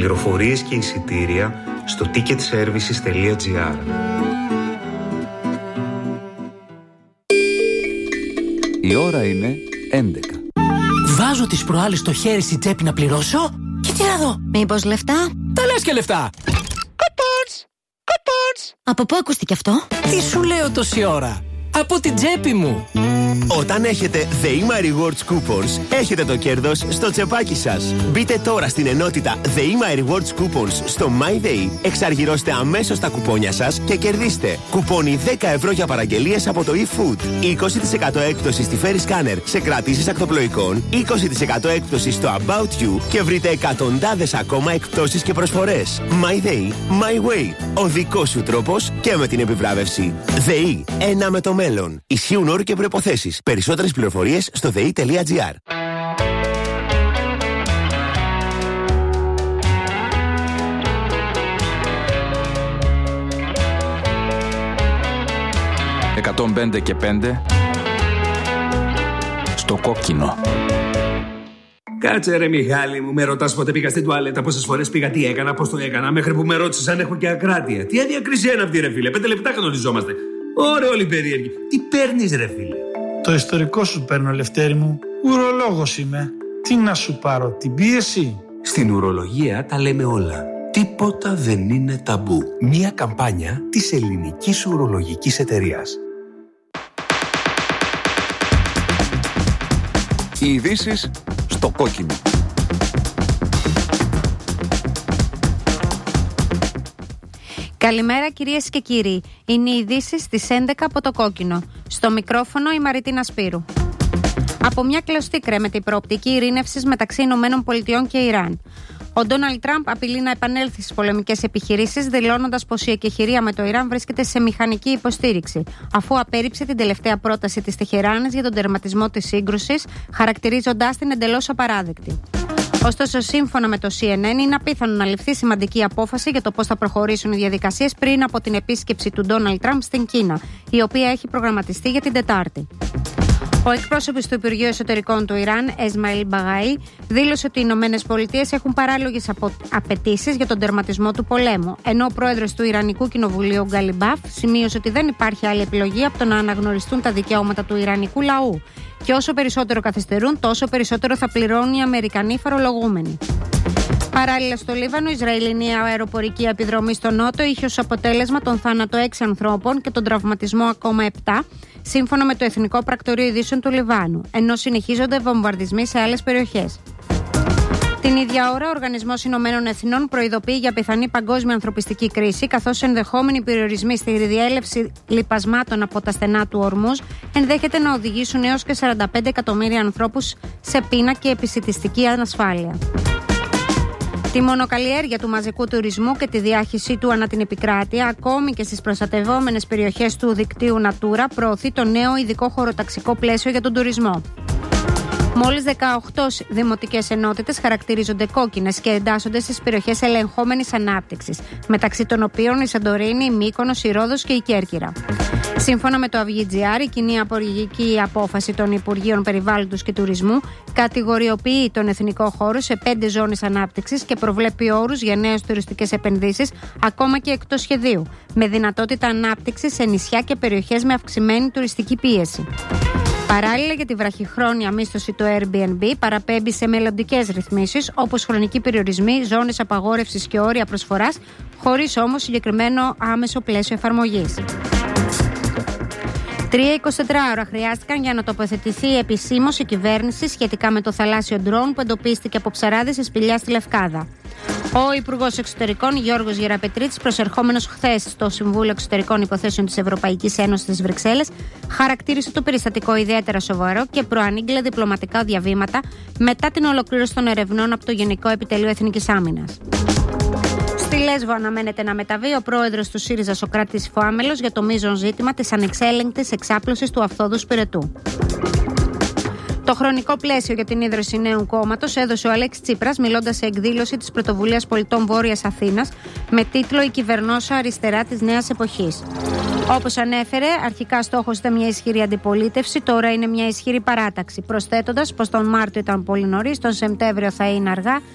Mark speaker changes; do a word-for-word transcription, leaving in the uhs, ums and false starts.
Speaker 1: Πληροφορίες και εισιτήρια στο ticket services τελεία gr.
Speaker 2: Η ώρα είναι έντεκα.
Speaker 3: Βάζω τις προάλλες στο χέρι στη τσέπη να πληρώσω και τι να δω.
Speaker 4: Μήπως λεφτά?
Speaker 3: Τα λες και λεφτά. Coupons! Coupons!
Speaker 4: Από πού ακούστηκε αυτό?
Speaker 3: Τι σου λέω τόση ώρα? Από την τσέπη μου.
Speaker 5: Όταν έχετε ΔΕΗΜΑ Rewards Coupons, έχετε το κέρδος στο τσεπάκι σας. Μπείτε τώρα στην ενότητα ΔΕΗΜΑ Rewards Coupons στο MyDay, εξαργυρώστε αμέσως τα κουπόνια σας και κερδίστε κουπόνι δέκα ευρώ για παραγγελίες από το eFood, είκοσι τοις εκατό έκπτωση στη Ferry Scanner σε κρατήσεις ακτοπλοϊκών, είκοσι τοις εκατό έκπτωση στο About You και βρείτε εκατοντάδες ακόμα εκπτώσεις και προσφορές. MyDay, My Way. Ο δικός σου τρόπος και με την επιβράβευση. ΔΕΗ, ένα με το μέλλον. Ισχύουν όροι και προϋποθέσεις. Περισσότερες πληροφορίες στο δei τελεία gr.
Speaker 2: εκατόν πέντε και πέντε στο κόκκινο.
Speaker 6: Κάτσε ρε Μιχάλη μου, με ρωτάς πότε πήγα στην τουαλέτα, πόσες φορές πήγα, τι έκανα, πώς το έκανα, μέχρι που με ρώτησες αν έχω και ακράτεια. Τι αδιακρισία είναι αυτή ρε φίλε, πέντε λεπτά γνωριζόμαστε. Ωραία όλοι περίεργοι. Τι παίρνεις ρε φίλε?
Speaker 7: Το ιστορικό σου παίρνω, Λευτέρη μου. Ουρολόγος είμαι. Τι να σου πάρω, την πίεση?
Speaker 6: Στην ουρολογία τα λέμε όλα. Τίποτα δεν είναι ταμπού. Μια καμπάνια της Ελληνικής Ουρολογικής Εταιρείας.
Speaker 2: Οι ειδήσεις στο κόκκινο.
Speaker 8: Καλημέρα κυρίες και κύριοι. Είναι οι ειδήσεις στις έντεκα από το κόκκινο. Στο μικρόφωνο η Μαριτίνα Σπύρου. Από μια κλωστή κρέμεται η προοπτική ειρήνευσης μεταξύ Ηνωμένων Πολιτειών και Ιράν. Ο Ντόναλντ Τραμπ απειλεί να επανέλθει στις πολεμικές επιχειρήσεις, δηλώνοντας πως η εκεχηρία με το Ιράν βρίσκεται σε μηχανική υποστήριξη, αφού απέρριψε την τελευταία πρόταση της Τεχεράνης για τον τερματισμό της σύγκρουσης, χαρακτηρίζοντάς την εντελώς απαράδεκτη. Ωστόσο, σύμφωνα με το σι εν εν, είναι απίθανο να ληφθεί σημαντική απόφαση για το πώς θα προχωρήσουν οι διαδικασίες πριν από την επίσκεψη του Ντόναλντ Τραμπ στην Κίνα, η οποία έχει προγραμματιστεί για την Τετάρτη. Ο εκπρόσωπος του Υπουργείου Εσωτερικών του Ιράν, Εσμαήλ Μπαγάη, δήλωσε ότι οι Ηνωμένες Πολιτείες έχουν παράλογες απαιτήσεις για τον τερματισμό του πολέμου, ενώ ο πρόεδρος του Ιρανικού Κοινοβουλίου, Γκαλιμπάφ, σημείωσε ότι δεν υπάρχει άλλη επιλογή από το να αναγνωριστούν τα δικαιώματα του Ιρανικού λαού. Και όσο περισσότερο καθυστερούν, τόσο περισσότερο θα πληρώνουν οι Αμερικανοί φορολογούμενοι. Παράλληλα, στο Λίβανο, η Ισραηλινή αεροπορική επιδρομή στο Νότο είχε ως αποτέλεσμα τον θάνατο έξι ανθρώπων και τον τραυματισμό ακόμα επτά, σύμφωνα με το Εθνικό Πρακτορείο Ειδήσεων του Λιβάνου, ενώ συνεχίζονται βομβαρδισμοί σε άλλες περιοχές. Την ίδια ώρα, ο Οργανισμός Ηνωμένων Εθνών προειδοποιεί για πιθανή παγκόσμια ανθρωπιστική κρίση, καθώς ενδεχόμενοι περιορισμοί στη διέλευση λιπασμάτων από τα στενά του Ορμούζ ενδέχεται να οδηγήσουν έως και σαράντα πέντε εκατομμύρια ανθρώπους σε πείνα και επισιτιστική ανασφάλεια. Τη μονοκαλλιέργεια του μαζικού τουρισμού και τη διάχυσή του ανά την επικράτεια, ακόμη και στις προστατευόμενες περιοχές του δικτύου Natura, προωθεί το νέο ειδικό χωροταξικό πλαίσιο για τον τουρισμό. Μόλις δεκαοκτώ δημοτικές ενότητες χαρακτηρίζονται κόκκινες και εντάσσονται στις περιοχές ελεγχόμενης ανάπτυξης, μεταξύ των οποίων η Σαντορίνη, η Μύκονος, η Ρόδος και η Κέρκυρα. Σύμφωνα με το Αυγιτζιάρ, η κοινή απολογική απόφαση των Υπουργείων Περιβάλλοντος και Τουρισμού κατηγοριοποιεί τον εθνικό χώρο σε πέντε ζώνες ανάπτυξης και προβλέπει όρους για νέες τουριστικές επενδύσεις, ακόμα και εκτός σχεδίου, με δυνατότητα ανάπτυξης σε νησιά και περιοχές με αυξημένη τουριστική πίεση. Παράλληλα, για τη βραχυχρόνια μίσθωση του Airbnb παραπέμπει σε μελλοντικές ρυθμίσεις, όπως χρονικοί περιορισμοί, ζώνες απαγόρευσης και όρια προσφοράς, χωρίς όμως συγκεκριμένο άμεσο πλαίσιο εφαρμογής. Τρία εικοσιτετράωρα χρειάστηκαν για να τοποθετηθεί επισήμως η κυβέρνηση σχετικά με το θαλάσσιο ντρόουν που εντοπίστηκε από ψαράδες σε σπηλιά στη Λευκάδα. Ο Υπουργός Εξωτερικών Γιώργος Γεραπετρίτης, προσερχόμενος χθες στο Συμβούλιο Εξωτερικών Υποθέσεων της Ευρωπαϊκής Ένωσης στις Βρυξέλλες, χαρακτήρισε το περιστατικό ιδιαίτερα σοβαρό και προανήγγειλε διπλωματικά διαβήματα μετά την ολοκλήρωση των ερευνών από το Γενικό Επιτελείο Εθνικής Άμυνας. Στη Λέσβο αναμένεται να μεταβεί ο πρόεδρος του ΣΥΡΙΖΑ Σωκράτης Φωάμελος για το μείζον ζήτημα της ανεξέλεγκτης εξάπλωσης του αυθόδου πυρετού. Το χρονικό πλαίσιο για την ίδρυση νέου κόμματος έδωσε ο Αλέξης Τσίπρας, μιλώντας σε εκδήλωση της Πρωτοβουλίας Πολιτών Βόρειας Αθήνας με τίτλο «Η κυβερνόσα αριστερά της νέας εποχής». Όπως ανέφερε, αρχικά στόχος ήταν μια ισχυρή αντιπολίτευση, τώρα είναι μια ισχυρή παράταξη, προσθέτοντας πως τον Μάρτιο ήταν πολύ νωρίς, τον Σεπτέμβριο θα είναι αργά.